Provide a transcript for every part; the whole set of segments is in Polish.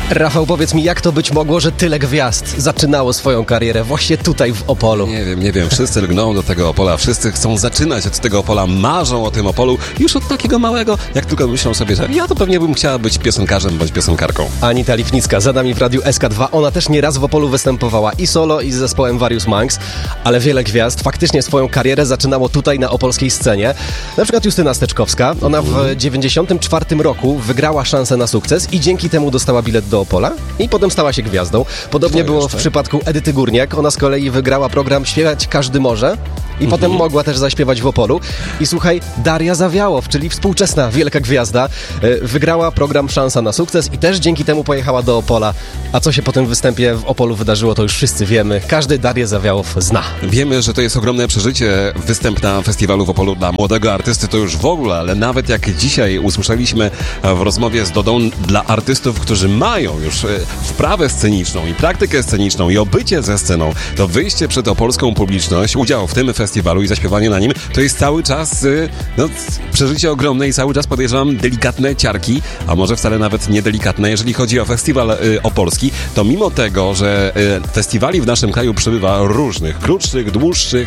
Rafał, powiedz mi, jak to być mogło, że tyle gwiazd zaczynało swoją karierę właśnie tutaj w Opolu? Nie wiem. Wszyscy lgną do tego Opola, wszyscy chcą zaczynać od tego Opola, marzą o tym Opolu już od takiego małego, jak tylko myślą sobie, że ja to pewnie bym chciała być piosenkarzem bądź piosenkarką. Anita Lipnicka za nami w Radiu SK2. Ona też nieraz w Opolu występowała i solo, i z zespołem Various Monks, ale wiele gwiazd faktycznie swoją karierę zaczynało tutaj na opolskiej scenie. Na przykład Justyna Steczkowska. Ona w 1994 roku wygrała szansę na sukces i dzięki temu dostała bilet do Opola i potem stała się gwiazdą. Podobnie było w przypadku Edyty Górniak. Ona z kolei wygrała program Śpiewać Każdy Może i potem mogła też zaśpiewać w Opolu. I słuchaj, Daria Zawiałow, czyli współczesna wielka gwiazda, wygrała program Szansa na sukces i też dzięki temu pojechała do Opola. A co się po tym występie w Opolu wydarzyło, to już wszyscy wiemy. Każdy Darię Zawiałow zna. Wiemy, że to jest ogromne przeżycie. Występ na festiwalu w Opolu dla młodego artysty to już w ogóle, ale nawet jak dzisiaj usłyszeliśmy w rozmowie z Dodą, dla artystów, którzy mają już wprawę sceniczną i praktykę sceniczną i obycie ze sceną, to wyjście przed opolską publiczność, udział w tym festiwalu i zaśpiewanie na nim, to jest cały czas przeżycie ogromne i cały czas podejrzewam delikatne ciarki, a może wcale nawet niedelikatne. Jeżeli chodzi o festiwal opolski, to mimo tego, że festiwali w naszym kraju przybywa różnych, krótszych, dłuższych,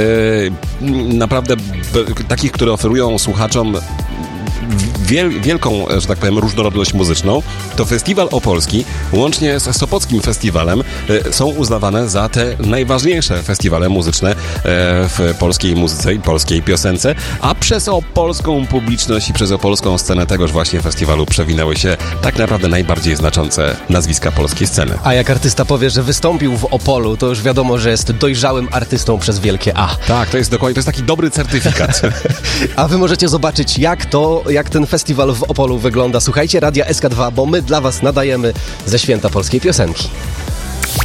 naprawdę takich, które oferują słuchaczom wielką, że tak powiem, różnorodność muzyczną, to festiwal opolski, łącznie z Sopockim Festiwalem, są uznawane za te najważniejsze festiwale muzyczne w polskiej muzyce i polskiej piosence, a przez opolską publiczność i przez opolską scenę tegoż właśnie festiwalu przewinęły się tak naprawdę najbardziej znaczące nazwiska polskiej sceny. A jak artysta powie, że wystąpił w Opolu, to już wiadomo, że jest dojrzałym artystą przez wielkie A. Tak, to jest dokładnie, to jest taki dobry certyfikat. A wy możecie zobaczyć, jak ten festiwal w Opolu wygląda. Słuchajcie Radia SK2, bo my dla was nadajemy ze święta polskiej piosenki.